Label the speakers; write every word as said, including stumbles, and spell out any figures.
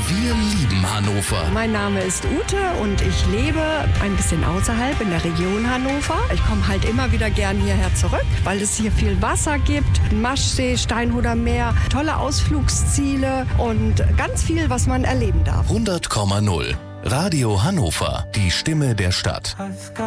Speaker 1: Wir lieben Hannover.
Speaker 2: Mein Name ist Ute und ich lebe ein bisschen außerhalb in der Region Hannover. Ich komme halt immer wieder gern hierher zurück, weil es hier viel Wasser gibt. Maschsee, Steinhuder Meer, tolle Ausflugsziele und ganz viel, was man erleben darf.
Speaker 1: hundert Komma null. Radio Hannover. Die Stimme der Stadt.